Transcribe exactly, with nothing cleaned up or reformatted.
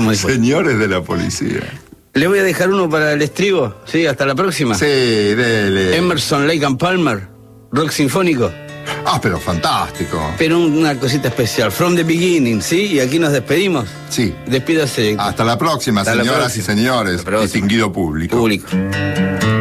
estamos dispuestos. Señores de la policía. Le voy a dejar uno para el estribo, ¿sí? Hasta la próxima. Sí, dele. Emerson, Lake and Palmer, rock sinfónico. Ah, pero fantástico. Pero una cosita especial, From the Beginning, ¿sí? Y aquí nos despedimos. Sí. Despídase. Hasta la próxima, Hasta la señoras próxima. y señores, Hasta la próxima. distinguido público. Público.